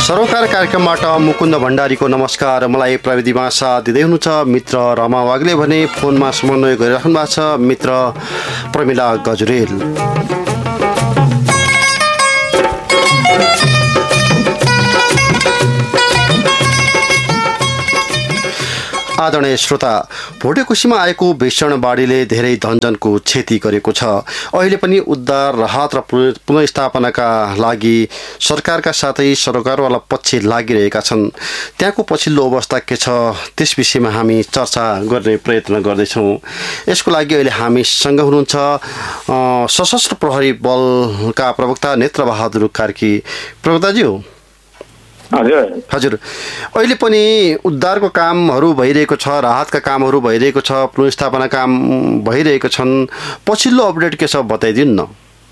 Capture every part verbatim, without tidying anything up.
सरोकार कार्यक्रमबाट मुकुन्द भण्डारीको नमस्कार। मलाई प्रविधिमा साथ दिँदै हुनुहुन्छ मित्र रमा वाग्ले भने फोनमा समन्वय गरिराख्नु भएको छ मित्र प्रमिला गजुरेल। आदरणीय श्रोता, भोटेकोसीमा आएको भीषण बाढीले धेरै धनजनको क्षति गरेको छ। अहिले पनि उद्धार राहत र पुनर्स्थापनाका लागि सरकारका साथै सरोकारवाला पक्ष लागिरहेका छन्। त्यहाँको पछिल्लो अवस्था के छ त्यस विषयमा हामी चर्चा गर्ने प्रयत्न गर्दैछौँ। यसको लागि अहिले हामीसँग हुनुहुन्छ सशस्त्र प्रहरी बलका प्रवक्ता नेत्रबहादुर कार्की। प्रवक्ताज्यू हजुर हजुर अहिले पनि उद्धारको कामहरू भइरहेको छ, राहतका कामहरू भइरहेको छ, पुनर्स्थापना काम भइरहेको छन्। पछिल्लो अपडेट के छ बताइदिनु न।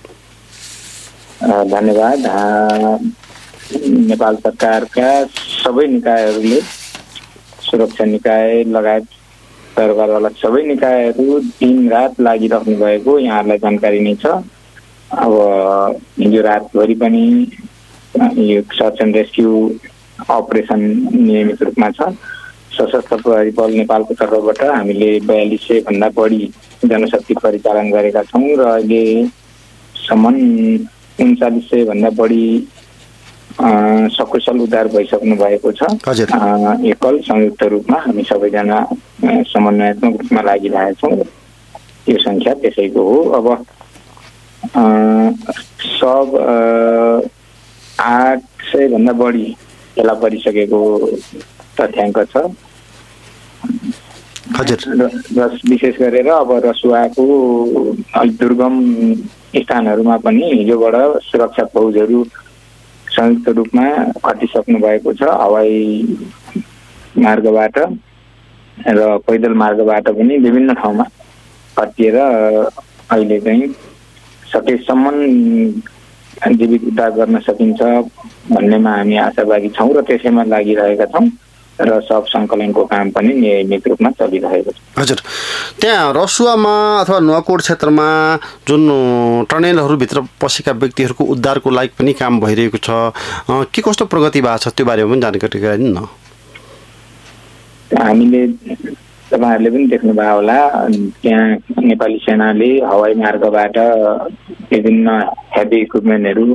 धन्यवाद। नेपाल सरकारका सबै निकायहरूले, सुरक्षा निकाय लगायत सरकारवाला सबै निकायहरू दिन रात लागिराख्नु भएको यहाँहरूलाई जानकारी नै छ। अब हिजो रातभरि पनि यो सर्च एन्ड रेस्क्यु अपरेसन नियमित रूपमा छ। सशस्त्र प्रहरी बल नेपालको तर्फबाट हामीले बयालिस सय भन्दा बढी जनशक्ति परिचालन गरेका छौँ र अहिलेसम्म उन्चालिस सय भन्दा बढी सकुशल उद्धार भइसक्नु भएको छ। एकल संयुक्त रूपमा हामी सबैजना समन्वयात्मक रूपमा लागिरहेका छौँ। यो सङ्ख्या त्यसैको हो। अब सब आठ सय भन्दा बढी फेला परिसकेको तथ्याङ्क छ। र विशेष गरेर अब रसुवाको अलिक दुर्गम स्थानहरूमा पनि हिजोबाट सुरक्षा फौजहरू संयुक्त रूपमा खटिसक्नु भएको छ। हवाई मार्गबाट र पैदल मार्गबाट पनि विभिन्न ठाउँमा खटिएर अहिले चाहिँ सकेसम्म जीवित उद्धार गर्न सकिन्छ भन्नेमा हामी आशावादी छौँ र त्यसैमा लागिरहेका छौँ र सब सङ्कलनको काम पनि नियमित रूपमा चलिरहेको छ। हजुर, त्यहाँ रसुवामा अथवा नुवाकोट क्षेत्रमा जुन टनेलहरूभित्र पसेका व्यक्तिहरूको उद्धारको लागि पनि काम भइरहेको छ, के कस्तो प्रगति भएको छ त्यो बारेमा पनि जानकारी गराइदिनु न। हामीले तपाईँहरूले पनि देख्नुभयो होला, त्यहाँ नेपाली सेनाले हवाई मार्गबाट विभिन्न हेभी इक्विपमेन्टहरू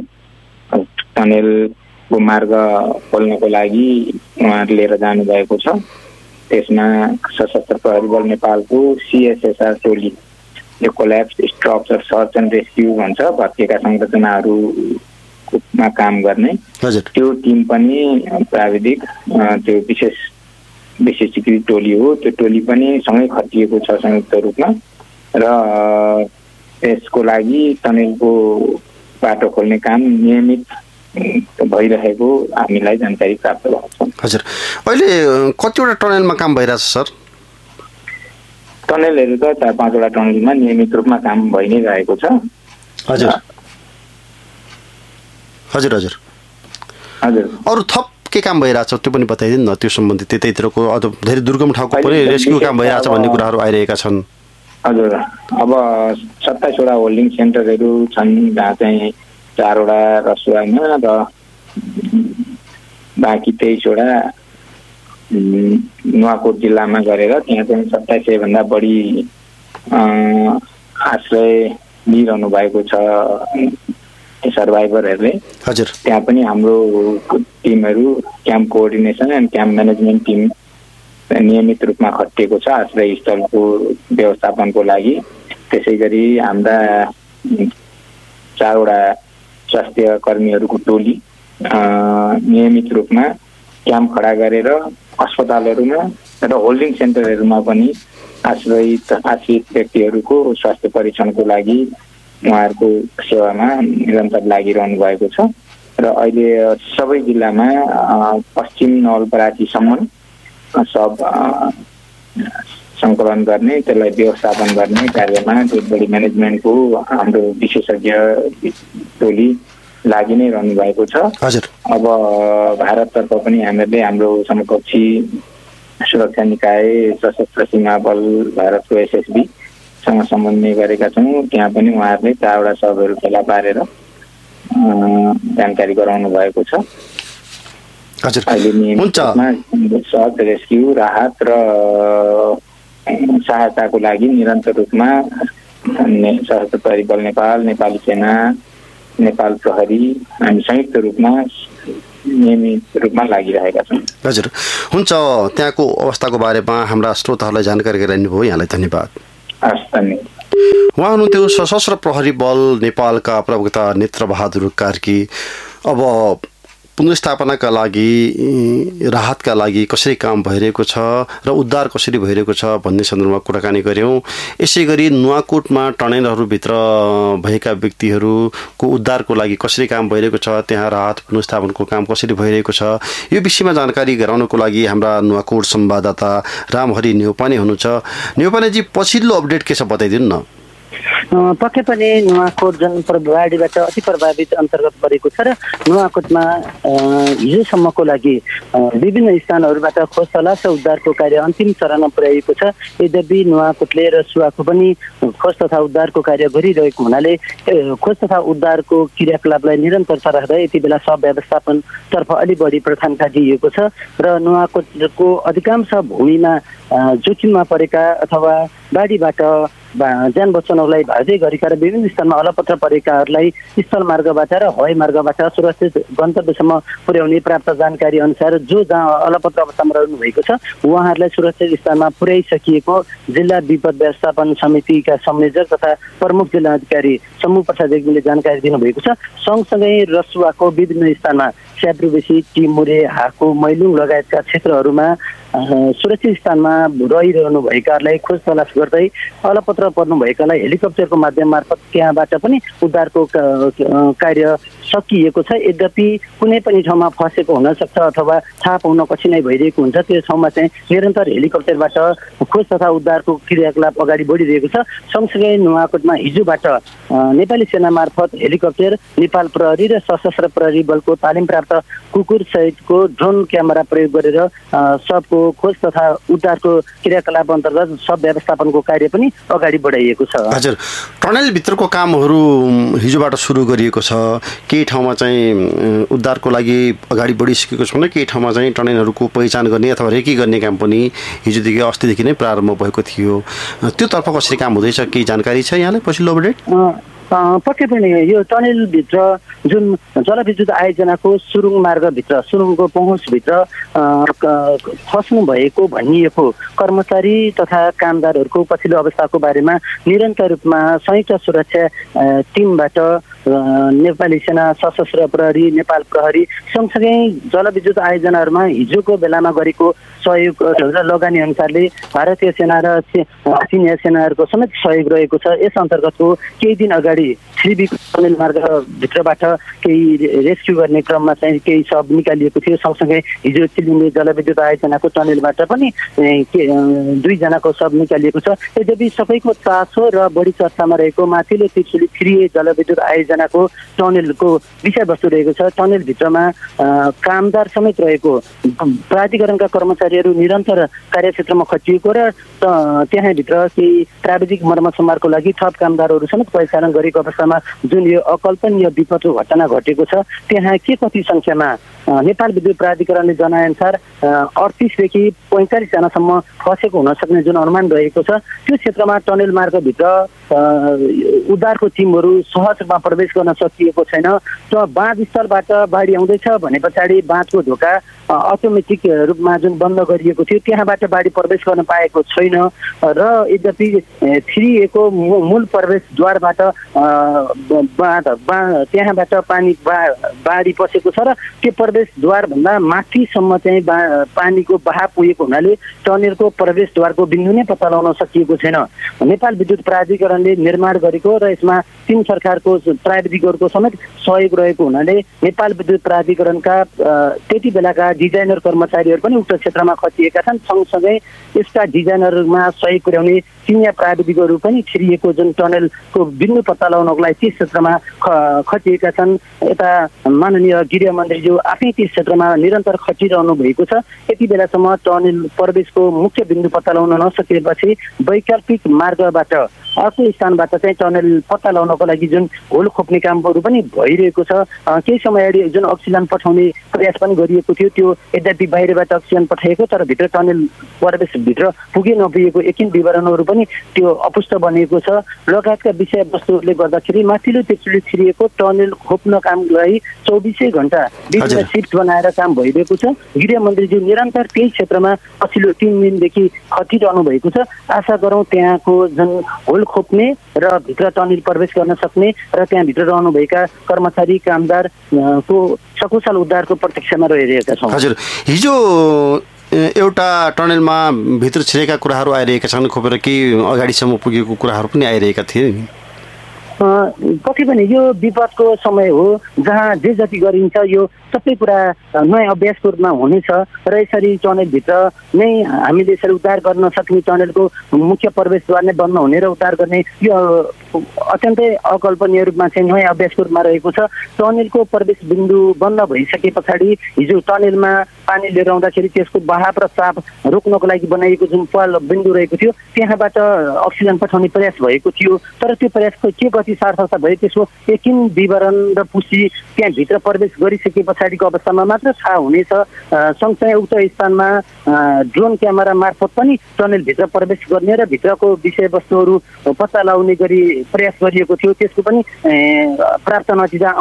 टनेलको मार्ग खोल्नको लागि उहाँहरू लिएर जानुभएको छ। त्यसमा सशस्त्र प्रहरी बल नेपालको सिएसएसआर टोली, यो collapse structure search and rescue भन्छ, भत्किएका संरचनाहरूमा काम गर्ने त्यो टिम पनि प्राविधिक त्यो विशेष विशेषीकृत टोली हो। त्यो टोली पनि सँगै खटिएको छ संयुक्त रूपमा र त्यसको लागि टनेलको बाटो खोल्ने काम नियमित भइरहेको हामीलाई जानकारी प्राप्त भएको छ। हजुर, अहिले कतिवटा टनेलमा काम भइरहेछ सर? टनेलहरू त चार पाँचवटा टनेलमा नियमित रूपमा काम भइ नै रहेको छ। हजुर हजुर हजुर हजुर अरू थप के काम भइरहेछ त्यो पनि बताइदिनु न। त्यो सम्बन्धित त्यतैतिरको अझ धेरै दुर्गम ठाउँको पनि रेस्क्यु काम भइरहेछ भन्ने कुराहरू आइरहेका छन्। हजुर, अब सत्ताइसवटा होल्डिङ सेन्टरहरू छन् जहाँ चाहिँ चारवटा रसुवामा र बाँकी तेइसवटा नुवाकोट जिल्लामा गरेर त्यहाँ चाहिँ सत्ताइस सय भन्दा बढी आश्रय लिइरहनु भएको छ सर्भाइभरहरूले। हजुर, त्यहाँ पनि हाम्रो टिमहरू camp coordination and camp management team नियमित रूपमा खटिएको छ आश्रय स्थलको व्यवस्थापनको लागि। त्यसै गरी हाम्रा चारवटा स्वास्थ्य कर्मीहरूको टोली नियमित रूपमा क्याम्प खडा गरेर अस्पतालहरूमा र होल्डिङ सेन्टरहरूमा पनि आश्रयित आश्रित व्यक्तिहरूको स्वास्थ्य परीक्षणको लागि उहाँहरूको सेवामा निरन्तर लागिरहनु भएको छ। र अहिले सबै जिल्लामा पश्चिम नवलपरासीसम्म सब सङ्कलन गर्ने, त्यसलाई व्यवस्थापन गर्ने कार्यमा बढी म्यानेजमेन्टको हाम्रो विशेषज्ञ टोली लागि नै रहनु भएको छ। अब भारततर्फ पनि हामीले हाम्रो समकक्षी सुरक्षा निकाय सशस्त्र सीमा बल भारतको एसएसबी सँग समन्वय गरेका छौँ। त्यहाँ पनि उहाँहरूले चारवटा सबहरू फेला पारेर जानकारी गराउनु भएको छ। हजुर अहिले नियमित रूपमा सर्च रेस्क्यु राहत र सहायताको लागि निरन्तर रूपमा सशस्त्र प्रहरी बल नेपाल, नेपाली सेना, नेपाल प्रहरी हामी संयुक्त रूपमा नियमित रूपमा लागिरहेका छौँ। हजुर हुन्छ, त्यहाँको अवस्थाको बारेमा हाम्रा श्रोताहरूलाई जानकारी गराइदिनु भयो, यहाँलाई धन्यवाद। हस्, धन्यवाद। उहाँ हुनुहुन्थ्यो सशस्त्र प्रहरी बल नेपालका प्रवक्ता नेत्रबहादुर कार्की। अब पुनर्स्थापनाका लागि, राहतका लागि कसरी काम भइरहेको छ र उद्धार कसरी भइरहेको छ भन्ने सन्दर्भमा कुराकानी गऱ्यौँ। यसै गरी नुवाकोटमा टनेलहरूभित्र भएका व्यक्तिहरूको उद्धारको लागि कसरी काम भइरहेको छ, त्यहाँ राहत पुनर्स्थापनको काम कसरी भइरहेको छ, यो विषयमा जानकारी गराउनको लागि हाम्रा नुवाकोट संवाददाता रामहरि न्यौपाने हुनुहुन्छ। न्यौपानेजी, पछिल्लो अपडेट के छ बताइदिनु न। पक्कै पनि नुवाकोट जुन बाढीबाट अति प्रभावित अन्तर्गत परेको छ र नुवाकोटमा हिजोसम्मको लागि विभिन्न स्थानहरूबाट खोज तलास र उद्धारको कार्य अन्तिम चरणमा पुर्याइएको छ। यद्यपि नुवाकोटले र सुवाको पनि खोज तथा उद्धारको कार्य गरिरहेको हुनाले खोज तथा उद्धारको क्रियाकलापलाई निरन्तरता राख्दै यति बेला सब व्यवस्थापनतर्फ अलि बढी प्राथमिकता दिइएको छ र नुवाकोटको अधिकांश भूमिमा जोखिममा परेका अथवा बाढीबाट ज्यान बचाउनलाई भाग्दै गरेका र विभिन्न स्थानमा अलपत्र परेकाहरूलाई स्थल मार्गबाट र हवाई मार्गबाट सुरक्षित गन्तव्यसम्म पुर्याउने प्राप्त जानकारी अनुसार जो जहाँ अलपत्र अवस्थामा रहनु भएको छ उहाँहरूलाई सुरक्षित स्थानमा पुर्याइसकिएको जिल्ला विपद व्यवस्थापन समितिका संयोजक तथा प्रमुख जिल्ला अधिकारी समूह प्रसाद रेग्मीले जानकारी दिनुभएको छ। सँगसँगै रसुवाको विभिन्न स्थानमा स्याब्रुबेसी, टिमुरे, हाको, मैलुङ लगायतका क्षेत्रहरूमा सुरक्षित स्थानमा रहिरहनु भएकाहरूलाई खोज तलास गर्दै अलपत्र पर्नु भएकालाई हेलिकप्टरको माध्यम मार्फत त्यहाँबाट पनि उद्धारको कार्य सकिएको छ। यद्यपि कुनै पनि ठाउँमा फसेको हुन सक्छ अथवा थाहा पाउन कठिनाइ भइरहेको हुन्छ, त्यो ठाउँमा चाहिँ निरन्तर हेलिकप्टरबाट खोज तथा उद्धारको क्रियाकलाप अगाडि बढिरहेको छ। सँगसँगै नुवाकोटमा हिजोबाट नेपाली सेना मार्फत हेलिकप्टर, नेपाल प्रहरी र सशस्त्र प्रहरी बलको तालिम प्राप्त कुकुर सहितको ड्रोन क्यामेरा प्रयोग गरेर सबको खोज तथा उद्धारको क्रियाकलाप अन्तर्गत सब व्यवस्थापनको कार्य पनि अगाडि बढाइएको छ। हजुर, टनलभित्रको कामहरू हिजोबाट सुरु गरिएको छ। केही ठाउँमा चाहिँ उद्धारको लागि अगाडि बढिसकेको छ भने केही ठाउँमा चाहिँ टनलहरूको पहिचान गर्ने अथवा रेकी गर्ने काम पनि हिजोदेखि अस्तिदेखि नै प्रारम्भ भएको थियो। त्योतर्फ कसरी काम हुँदैछ, केही जानकारी छ यहाँलाई पछिल्लो अपडेट? पक्कै पनि यो टनेलभित्र जुन जलविद्युत आयोजनाको सुरुङ मार्गभित्र, सुरुङको पहुँचभित्र फस्नु भएको भनिएको कर्मचारी तथा कामदारहरूको पछिल्लो अवस्थाको बारेमा निरन्तर रूपमा संयुक्त सुरक्षा टिमबाट नेपाली सेना, सशस्त्र प्रहरी, नेपाल प्रहरी सँगसँगै जलविद्युत आयोजनाहरूमा हिजोको बेलामा गरेको सहयोग र लगानी अनुसारले भारतीय सेना र चिनिया सेनाहरूको समेत सहयोग रहेको छ। यस अन्तर्गतको केही दिन अगाडि थ्री टनेल मार्गभित्रबाट केही रेस्क्यु गर्ने क्रममा चाहिँ केही शव निकालिएको थियो। सँगसँगै हिजो चिलिमे जलविद्युत आयोजनाको टनेलबाट पनि दुईजनाको शव निकालिएको छ। यद्यपि सबैको चासो र बढी चर्चामा रहेको माथिल्लो त्रिशुली थ्री जलविद्युत आयोजनाको टनेलको विषयवस्तु रहेको छ। टनेलभित्रमा कामदार समेत रहेको प्राधिकरणका कर्मचारीहरू निरन्तर कार्यक्षेत्रमा खटिएको र त्यहाँभित्र केही प्राविधिक मर्मत सम्हारको लागि थप कामदारहरू समेत परिचालन गरेको अवस्थामा जुन यो अकल्पनीय विपदको घटना घटेको छ, त्यहाँ के कति सङ्ख्यामा नेपाल विद्युत प्राधिकरणले जनाएअनुसार अडतिसदेखि पैँतालिसजनासम्म फसेको हुन सक्ने जुन अनुमान रहेको छ, त्यो क्षेत्रमा टनेल मार्गभित्र उद्धारको टिमहरू सहज रूपमा प्रवेश गर्न सकिएको छैन। र बाँधस्थलबाट बाढी आउँदैछ भने पछाडि बाँधको ढोका अटोमेटिक रूपमा जुन बन्द गरिएको थियो त्यहाँबाट बाढी प्रवेश गर्न पाएको छैन र यद्यपि थ्री एको मूल प्रवेशद्वारबाट बाँध त्यहाँबाट पानी बा बाढी पसेको छ र त्यो प्रवेशद्वारभन्दा माथिसम्म चाहिँ बा पानीको बहाव पुगेको हुनाले टनेलको प्रवेशद्वारको बिन्दु नै पत्ता लगाउन सकिएको छैन। नेपाल विद्युत प्राधिकरणले निर्माण गरेको र यसमा तीन सरकारको प्राविधिकहरूको समेत सहयोग रहेको हुनाले नेपाल विद्युत प्राधिकरणका त्यति बेलाका डिजाइनर कर्मचारीहरू पनि उक्त क्षेत्रमा खटिएका छन्। सँगसँगै यसका डिजाइनरमा सहयोग पुर्याउने चिनिया प्राविधिकहरू पनि छिरिएको जुन टनेलको बिन्दु पत्ता लगाउनको लागि त्यस क्षेत्रमा खटिएका छन्। यता माननीय गृहमन्त्रीज्यू आफै त्यस क्षेत्रमा निरन्तर खटिरहनु भएको छ। यति बेलासम्म टनेल प्रवेशको मुख्य बिन्दु पत्ता लगाउन नसकेपछि वैकल्पिक मार्गबाट अर्को स्थानबाट चाहिँ टनल पत्ता लगाउनको लागि जुन होल खोप्ने कामहरू पनि भइरहेको छ। केही समय अगाडि जुन अक्सिजन पठाउने प्रयास पनि गरिएको थियो, त्यो यद्यपि बाहिरबाट अक्सिजन पठाएको तर भित्र टनल प्रवेशभित्र पुगे नपुगेको एकिन विवरणहरू पनि त्यो अपुष्ट बनेको छ। लगायतका विषयवस्तुहरूले गर्दाखेरि माथिल्लो तेर्सुली छिरिएको टनल खोप्न कामलाई चौबिसै घण्टा विभिन्न सिफ्ट बनाएर काम भइरहेको छ। गृहमन्त्रीजी निरन्तर त्यही क्षेत्रमा पछिल्लो तिन दिनदेखि खटिरहनु भएको छ। आशा गरौँ त्यहाँको जुन होल खोप्ने र भित्र टनल प्रवेश गर्न सक्ने र त्यहाँभित्र रहनुभएका कर्मचारी कामदार को सकुशल उद्धारको प्रतीक्षामा रहिरहेका छौँ। हजुर, हिजो एउटा टनलमा भित्र छिरेका कुराहरू आइरहेका छन्, खोपेर केही अगाडिसम्म पुगेको कुराहरू पनि आइरहेका थिए नि। पक्कै पनि यो विपदको समय हो जहाँ जे जति गरिन्छ यो सबै कुरा नयाँ अभ्यासको रूपमा हुनेछ र यसरी टनलभित्र नै हामीले यसरी उद्धार गर्न सक्ने टनलको मुख्य प्रवेशद्वार नै बन्द हुने र उद्धार गर्ने यो अत्यन्तै अकल्पनीय रूपमा चाहिँ नयाँ अभ्यासको रूपमा रहेको छ। टनलको प्रवेश बिन्दु बन्द भइसके पछाडि हिजो टनलमा पानी लिएर आउँदाखेरि त्यसको बहाव र चाप रोक्नको लागि बनाइएको जुन पल बिन्दु रहेको थियो त्यहाँबाट अक्सिजन पठाउने प्रयास भएको थियो, तर त्यो प्रयासको के गति सार्थकता भयो त्यसको एकिन विवरण र पुष्टि त्यहाँभित्र प्रवेश गरिसके पछाडिको अवस्थामा मात्र थाहा हुनेछ। सँगसँगै उक्त स्थानमा ड्रोन क्यामेरा मार्फत पनि टनलभित्र प्रवेश गर्ने र भित्रको विषयवस्तुहरू पत्ता लगाउने गरी प्रयास गरिएको थियो, त्यसको पनि प्राप्त नतिजा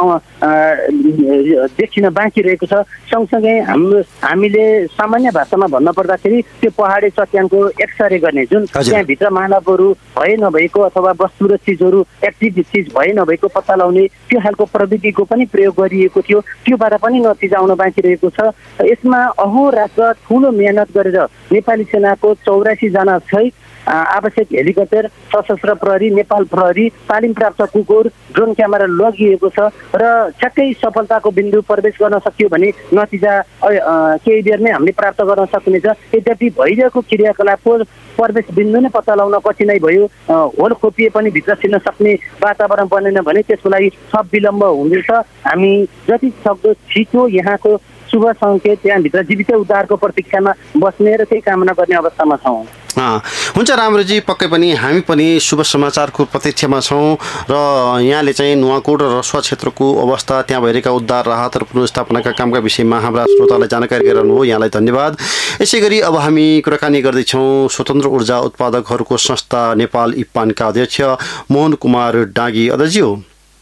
देखिन बाँकी रहेको छ। सँगसँगै हाम्रो हामीले सामान्य भाषामा भन्न पर्दाखेरि त्यो पहाडी चट्यानको एक्सरे गर्ने जुन त्यहाँभित्र मानवहरू भए नभएको अथवा वस्तु र चिजहरू एक्टिभ चिज भए नभएको पत्ता लगाउने त्यो खालको प्रविधिको पनि प्रयोग गरिएको थियो, त्योबाट पनि नतिजा आउन बाँकी रहेको छ। यसमा अहोरात्र ठुलो मेहनत गरेर नेपाली सेनाको चौरासी जना सहित आवश्यक हेलिकप्टर, सशस्त्र प्रहरी, नेपाल प्रहरी, तालिम प्राप्त कुकुर, ड्रोन क्यामेरा लगिएको छ र ठ्याक्कै सफलताको बिन्दु प्रवेश गर्न सकियो भने नतिजा केही बेरमै हामीले प्राप्त गर्न सकिनेछ। यद्यपि भइरहेको क्रियाकलापको प्रवेश बिन्दु नै पत्ता लगाउन कठिनाइ भयो, होल खोपिए पनि भित्र छिर्न सक्ने वातावरण बनेन भने त्यसको लागि थप विलम्ब हुँदैछ। हामी जति सक्दो छिटो यहाँको शुभ सङ्केत त्यहाँभित्र जीवित उद्धारको प्रतीक्षामा बस्ने र त्यही कामना गर्ने अवस्थामा छौँ। हुन्छ राम्रोजी, पक्कै पनि हामी पनि शुभ समाचारको प्रतीक्षामा छौँ र यहाँले चाहिँ नुवाकोट र रसुवा क्षेत्रको अवस्था, त्यहाँ भइरहेका उद्धार राहत र पुनर्स्थापनाका कामका विषयमा हाम्रा श्रोतालाई जानकारी गराउनुभयो, यहाँलाई धन्यवाद। यसै गरी अब हामी कुराकानी गर्दैछौँ स्वतन्त्र ऊर्जा उत्पादकहरूको संस्था नेपाल इप्पानका अध्यक्ष मोहन कुमार डाँगी। अध्यक्षज्यू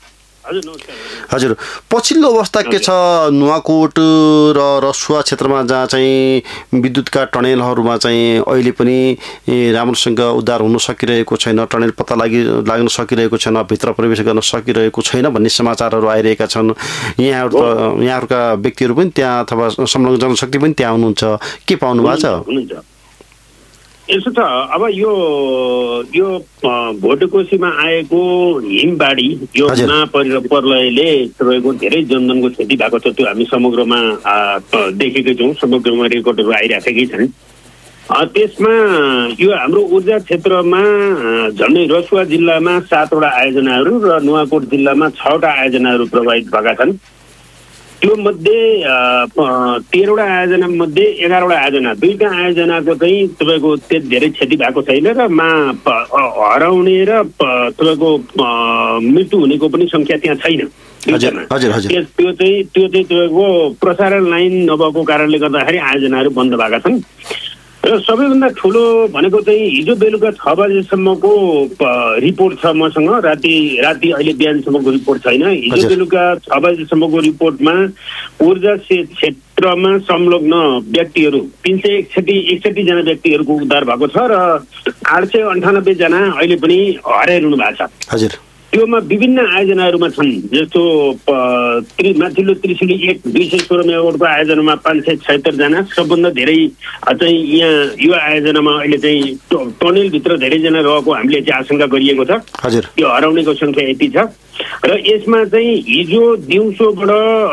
हजुर, पछिल्लो अवस्था के छ नुवाकोट र रसुवा क्षेत्रमा जहाँ चाहिँ विद्युतका टनेलहरूमा चाहिँ अहिले पनि राम्रोसँग उद्धार हुन सकिरहेको छैन, टनेल पत्ता लागि लाग्न सकिरहेको छैन, भित्र प्रवेश गर्न सकिरहेको छैन भन्ने समाचारहरू आइरहेका छन्। यहाँहरू त यहाँहरूका व्यक्तिहरू पनि त्यहाँ अथवा संलग्न जनशक्ति पनि त्यहाँ हुनुहुन्छ, के पाउनु भएको छ? यसो छ, अब यो यो भोटेकोसीमा आएको हिमबाढी यो महाप्रलयले तपाईँको धेरै जनधनको क्षति भएको छ, त्यो हामी समग्रमा देखेकै छौँ, समग्रमा रेकर्डहरू आइराखेकै छन्। त्यसमा यो हाम्रो ऊर्जा क्षेत्रमा झन्डै रसुवा जिल्लामा सातवटा आयोजनाहरू र नुवाकोट जिल्लामा छवटा आयोजनाहरू प्रभावित भएका छन्। त्यो मध्ये तेह्रवटा आयोजना मध्ये एघारवटा आयोजना, दुईवटा आयोजनाको चाहिँ तपाईँको त्यति धेरै क्षति भएको छैन र मा हराउने र तपाईँको मृत्यु हुनेको पनि सङ्ख्या त्यहाँ छैन। त्यो चाहिँ त्यो चाहिँ तपाईँको प्रसारण लाइन नभएको कारणले गर्दाखेरि आयोजनाहरू बन्द भएका छन्। र सबैभन्दा ठुलो भनेको चाहिँ हिजो बेलुका छ बजेसम्मको रिपोर्ट छ मसँग, राति राति अहिले बिहानसम्मको रिपोर्ट छैन। हिजो बेलुका छ बजेसम्मको रिपोर्टमा ऊर्जा क्षेत्रमा संलग्न व्यक्तिहरू तीन सय एकसठी एकसठीजना व्यक्तिहरूको उद्धार भएको छ र आठ सय अन्ठानब्बे जना अहिले पनि हराइरहनु भएको छ। हजुर, त्योमा विभिन्न आयोजनाहरूमा छन्, जस्तो माथिल्लो त्रिशुली एक दुई सय सोह्र मेगावाटको आयोजनामा पाँच सय छयत्तरजना, सबभन्दा धेरै चाहिँ यहाँ यो आयोजनामा अहिले चाहिँ टनेलभित्र धेरैजना रहेको हामीले चाहिँ आशंका गरिएको छ। हजुर, त्यो हराउनेको सङ्ख्या यति छ र यसमा चाहिँ हिजो दिउँसोबाट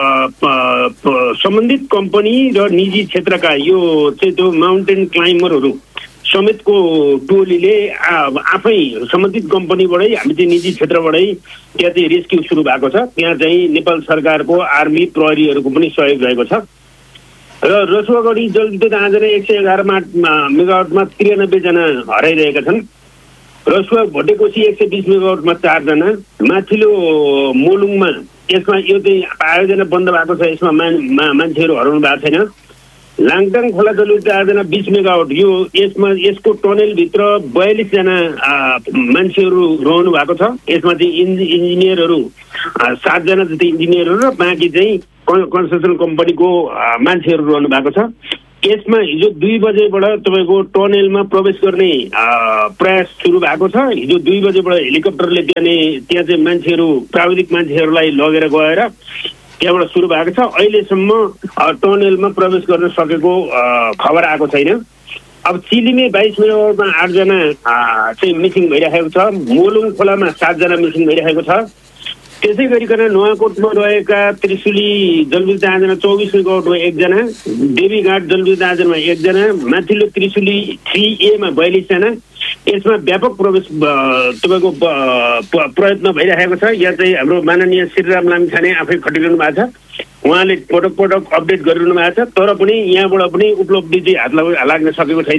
सम्बन्धित कम्पनी र निजी क्षेत्रका यो चाहिँ त्यो माउन्टेन क्लाइम्बरहरू समेतको टोलीले आफै सम्बन्धित कम्पनीबाटै हामी चाहिँ निजी क्षेत्रबाटै त्यहाँ चाहिँ रेस्क्यु सुरु भएको छ। त्यहाँ चाहिँ नेपाल सरकारको आर्मी प्रहरीहरूको पनि सहयोग रहेको छ र रसुवागढी जलविद्युत आयोजना एक सय एघार मेगावाटमा त्रियानब्बेजना हराइरहेका छन् रसुवा भोटेकोसी एक सय बिस मेगावाटमा चारजना, माथिल्लो मोलुङमा यसमा यो चाहिँ आयोजना बन्द भएको छ, यसमा मान्छेहरू हराउनु भएको छैन। लाङटाङ खोला जलविद्युत आयोजना बिस मेगावाट, यो यसमा यसको टनेलभित्र बयालिसजना मान्छेहरू रहनु भएको छ। यसमा चाहिँ इन्जि इन्जिनियरहरू सातजना जति इन्जिनियरहरू र बाँकी चाहिँ कन्स्ट्रक्सन कम्पनीको मान्छेहरू रहनु भएको छ। यसमा हिजो दुई बजेबाट तपाईँको टनेलमा प्रवेश गर्ने प्रयास सुरु भएको छ। हिजो दुई बजेबाट हेलिकप्टरले त्यहाँ त्यहाँ चाहिँ मान्छेहरू प्राविधिक मान्छेहरूलाई लगेर गएर त्यहाँबाट सुरु भएको छ। अहिलेसम्म टनेलमा प्रवेश गर्न सकेको खबर आएको छैन। अब चिलिमे बाइस मेगावाटमा आठजना चाहिँ मिसिङ भइरहेको छ। मोलुङ खोलामा सातजना मिसिङ भइरहेको छ। त्यसै गरिकन नुवाकोटमा रहेका त्रिशुली जलविद्युत आयोजना चौबिस मेगावाटमा एकजना, देवीघाट जलविद्युत आयोजनामा एकजना, माथिल्लो त्रिशुली थ्री एमा बयालिसजना। यसमा व्यापक प्रवेश तपाईँको प्रयत्न भइरहेको छ। यहाँ चाहिँ हाम्रो माननीय श्रीराम लामिछाने आफै खटिरहनु भएको छ। उहाँले पटक पटक अपडेट गरिरहनु भएको छ, तर पनि यहाँबाट पनि उपलब्धि चाहिँ हात लाग्न सकेको छैन।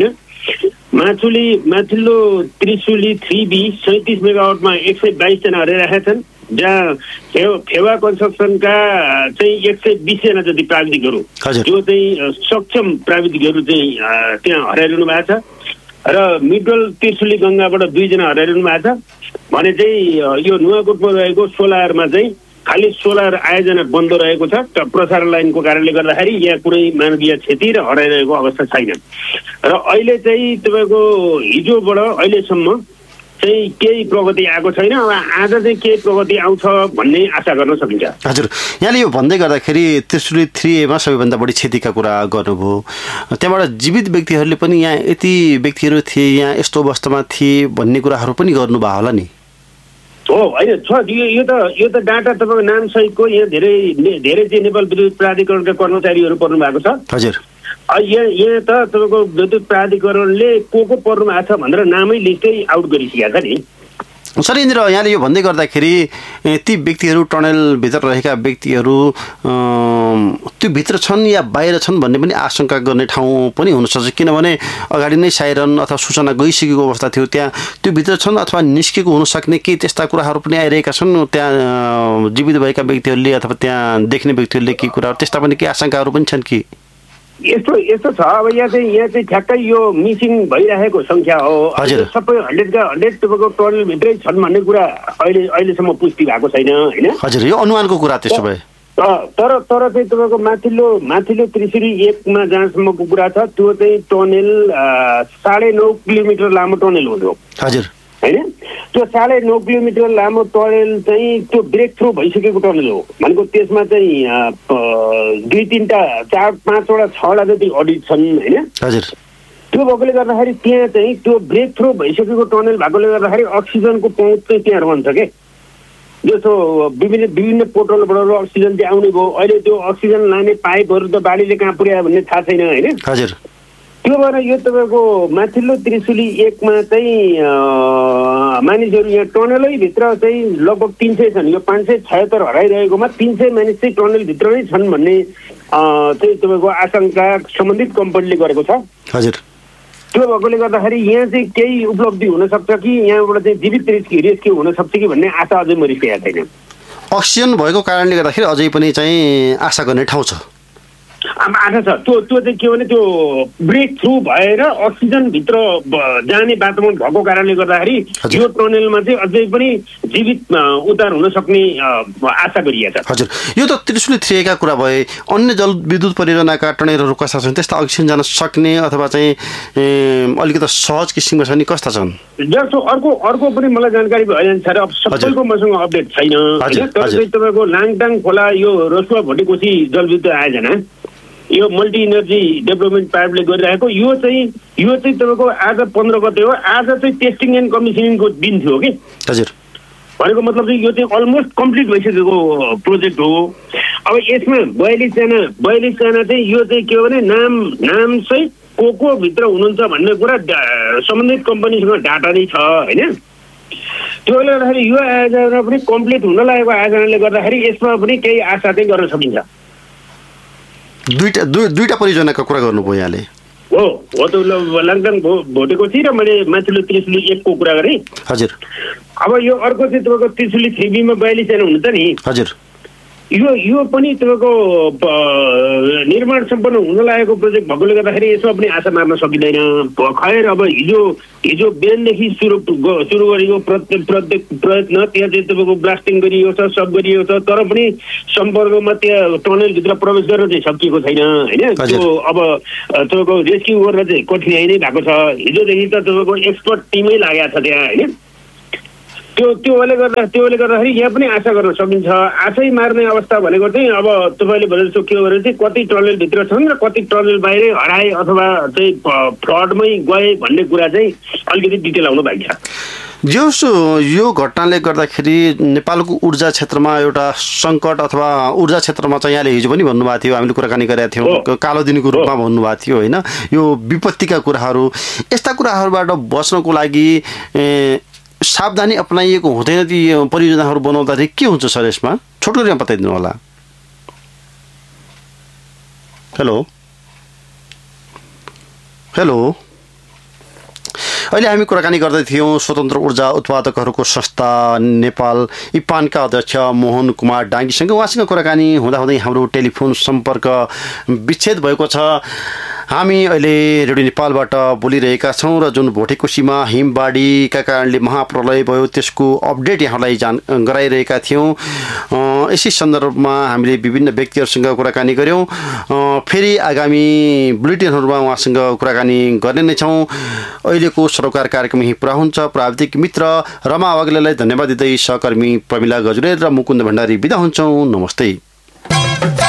माथुली माथिल्लो त्रिशुली थ्री बी सैँतिस मेगावाटमा एक सय बाइसजना हराइरहेका छन्, जहाँ फेवा फेवा कन्स्ट्रक्सनका चाहिँ एक सय बिसजना जति प्राविधिकहरू, त्यो चाहिँ सक्षम प्राविधिकहरू चाहिँ त्यहाँ हराइरहनु भएको छ। र मिडल त्रिशुली गङ्गाबाट दुईजना हराइरहनु भएको छ भने चाहिँ यो नुवाकोटमा रहेको सोलरमा चाहिँ खालि सोलर आयोजना बन्द रहेको छ। प्रसारण लाइनको कारणले गर्दाखेरि यहाँ कुनै मानवीय क्षति र हराइरहेको अवस्था छैन। र अहिले चाहिँ तपाईँको हिजोबाट अहिलेसम्म चाहिँ केही प्रगति आएको छैन। अब आज चाहिँ केही प्रगति आउँछ भन्ने आशा गर्न सकिन्छ। हजुर, यहाँले यो भन्दै गर्दाखेरि त्रिशुली थ्री एमा सबैभन्दा बढी क्षतिका कुरा गर्नुभयो। त्यहाँबाट जीवित व्यक्तिहरूले पनि यहाँ यति व्यक्तिहरू थिए, यहाँ यस्तो अवस्थामा थिए भन्ने कुराहरू पनि गर्नुभयो होला नि? हो, होइन छ। यो यो त यो त डाटा तपाईँको नामसहितको यहाँ धेरै धेरै चाहिँ नेपाल विद्युत प्राधिकरणका कर्मचारीहरू पर्नु भएको छ। हजुर, यहाँ यहाँ त तपाईँको विद्युत प्राधिकरणले को को पर्नु भएको छ भनेर नामै लिस्टै आउट गरिसकेको छ नि। सर इन्द्र, यहाँले यो भन्दै गर्दाखेरि ती व्यक्तिहरू टनलभित्र रहेका व्यक्तिहरू त्यो भित्र छन् या बाहिर छन् भन्ने पनि आशंका गर्ने ठाउँ पनि हुनसक्छ, किनभने अगाडि नै साइरन अथवा सूचना गइसकेको अवस्था थियो। त्यहाँ त्यो भित्र छन् अथवा निस्केको हुनसक्ने केही त्यस्ता कुराहरू पनि आइरहेका छन्। त्यहाँ जीवित भएका व्यक्तिहरूले अथवा त्यहाँ देख्ने व्यक्तिहरूले केही कुराहरू त्यस्ता पनि केही आशंकाहरू पनि छन् कि? यस्तो यस्तो छ। अब यहाँ चाहिँ यहाँ चाहिँ ठ्याक्कै यो मिसिङ भइरहेको सङ्ख्या हो। सबै हन्ड्रेडका हन्ड्रेड तपाईँको टनलभित्रै छन् भन्ने कुरा अहिले अहिलेसम्म पुष्टि भएको छैन, होइन? हजुर, यो अनुमानको कुरा त्यसो भए। तर तर चाहिँ तपाईँको माथिल्लो माथिल्लो त्रिशुली एकमा जहाँसम्मको कुरा छ, त्यो चाहिँ टनेल साढे नौ किलोमिटर लामो टनेल हो। हजुर, होइन? त्यो साढे नौ किलोमिटर लामो टनेल चाहिँ त्यो ब्रेक थ्रु भइसकेको टनेल हो भनेको। त्यसमा चाहिँ दुई तिनवटा चार पाँचवटा छवटा जति अडिट छन्, होइन? हजुर। त्यो भएकोले गर्दाखेरि त्यहाँ चाहिँ त्यो ब्रेक थ्रु भइसकेको टनेल भएकोले गर्दाखेरि अक्सिजनको पहुँच चाहिँ त्यहाँ रहन्छ के। जस्तो विभिन्न विभिन्न पोर्टलबाट अक्सिजन चाहिँ आउने भयो। अहिले त्यो अक्सिजन लाने पाइपहरू त बाढीले कहाँ पुर्यायो भन्ने थाहा छैन, होइन? हजुर। त्यो भएर यो तपाईँको माथिल्लो त्रिशुली एकमा चाहिँ मानिसहरू यहाँ टनलैभित्र चाहिँ लगभग तिन सय छन्। यो पाँच सय छयत्तर हराइरहेकोमा तिन सय मानिस चाहिँ टनलभित्र नै छन् भन्ने चाहिँ तपाईँको आशंका सम्बन्धित कम्पनीले गरेको छ। हजुर। त्यो भएकोले गर्दाखेरि यहाँ चाहिँ केही उपलब्धि हुनसक्छ कि यहाँबाट चाहिँ जीवित रेस्क्यु रेस्क्यु हुनसक्छ कि भन्ने आशा अझै मरिसकेको छैन। अक्सिजन भएको कारणले गर्दाखेरि अझै पनि चाहिँ आशा गर्ने ठाउँ छ। आशा छ। त्यो त्यो चाहिँ के भने त्यो ब्रेक थ्रु भएर अक्सिजनभित्र जाने वातावरण भएको कारणले गर्दाखेरि यो टनेलमा चाहिँ अझै पनि जीवित उद्धार हुन सक्ने आशा गरिएको छ। हजुर, यो त त्रिशुली थ्री का कुरा भए। अन्य जलविद्युत परियोजनाका टनेलहरू कस्ता छन्? त्यस्ता अक्सिजन जान सक्ने अथवा चाहिँ अलिकति सहज किसिमका छन् नि कस्ता छन्? जस्तो अर्को अर्को पनि मलाई जानकारी भइरहन्छ। अब सबैको मसँग अपडेट छैन, होइन? तर चाहिँ तपाईँको लाङटाङ खोला यो रसुवा भोटेकोसी जलविद्युत आयोजना यो मल्टी इनर्जी डेभलपमेन्ट पाइपले गरिरहेको यो चाहिँ यो चाहिँ तपाईँको आज पन्ध्र गते हो। आज चाहिँ टेस्टिङ एन्ड कमिसनिङको दिन थियो कि। हजुर। भनेको मतलब चाहिँ यो चाहिँ अलमोस्ट कम्प्लिट भइसकेको प्रोजेक्ट हो। अब यसमा बयालिसजना बयालिसजना चाहिँ यो चाहिँ के हो भने नाम नाम चाहिँ को को भित्र हुनुहुन्छ भन्ने कुरा सम्बन्धित कम्पनीसँग डाटा नै छ, होइन? त्यसले गर्दाखेरि यो आयोजना पनि कम्प्लिट हुन लागेको आयोजनाले गर्दाखेरि यसमा पनि केही आशा चाहिँ गर्न सकिन्छ। दुईटा दुईटा परियोजनाको कुरा गर्नुभयो यहाँले। हो हो त लाङटाङ भोटेकोसी र मैले माथिल्लो त्रिशुली एकको कुरा गरेँ हजुर। अब यो अर्को चाहिँ तपाईँको त्रिशुली थ्री बीमा बयालिस जना हुनुहुन्छ नि हजुर। यो यो पनि तपाईँको निर्माण सम्पन्न हुन लागेको प्रोजेक्ट भएकोले गर्दाखेरि यसमा पनि आशा मार्न सकिँदैन। खैर अब हिजो हिजो बिहानदेखि सुरु सुरु गरेको प्रत्येक प्रत्येक प्रयत्न त्यहाँ चाहिँ तपाईँको ब्लास्टिङ गरिएको छ, सब गरिएको छ, तर पनि सम्पर्कमा त्यहाँ टनलभित्र प्रवेश गर्न चाहिँ सकिएको छैन होइन। त्यो अब तपाईँको रेस्क्यु गर्न चाहिँ कठिनाइ नै भएको छ। हिजोदेखि त तपाईँको एक्सपर्ट टिमै लागेको छ त्यहाँ होइन। त्यो त्योले गर्दा त्योले गर्दाखेरि यहाँ पनि आशा गर्न सकिन्छ। आशै मार्ने अवस्था भनेको चाहिँ अब तपाईँले भने जस्तो के भने चाहिँ कति टनलभित्र छन् र कति टनल बाहिरै हराए अथवा चाहिँ फ्लडमै गए भन्ने कुरा चाहिँ अलिकति डिटेल आउनु बाँकी छ। जसो यो घटनाले गर्दाखेरि नेपालको ऊर्जा क्षेत्रमा एउटा सङ्कट अथवा ऊर्जा क्षेत्रमा चाहिँ यहाँले हिजो पनि भन्नुभएको थियो, हामीले कुराकानी गरेका थियौँ, कालो दिनको रूपमा भन्नुभएको थियो होइन, यो विपत्तिका कुराहरू, यस्ता कुराहरूबाट बच्नको लागि सावधानी अपनाइएको हुँदैन ती परियोजनाहरू बनाउँदाखेरि के हुन्छ सर यसमा छोटकरीमा बताइदिनु होला। हेलो हेलो अहिले हामी कुराकानी गर्दै थियौँ स्वतन्त्र ऊर्जा उत्पादकहरूको संस्था नेपाल इपानका अध्यक्ष मोहन कुमार डाङ्गीसँग। उहाँसँग कुराकानी हुँदाहुँदै हाम्रो टेलिफोन सम्पर्क विच्छेद भएको छ। हामी अहिले रेडियो नेपालबाट बोलिरहेका छौँ र जुन भोटेकोसीमा हिमबाढीका कारणले महाप्रलय भयो त्यसको अपडेट यहाँलाई जान गराइरहेका थियौँ। यसै सन्दर्भमा हामीले विभिन्न व्यक्तिहरूसँग कुराकानी गऱ्यौँ। फेरि आगामी बुलेटिनहरूमा उहाँसँग कुराकानी गर्ने नै छौँ। अहिलेको सरोकार कार्यक्रम यही पुरा हुन्छ। प्राविधिक मित्र रमा अवाग्लेलाई धन्यवाद दिँदै सहकर्मी प्रमिला गजुरेल र मुकुन्द भण्डारी बिदा हुन्छौँ। नमस्ते।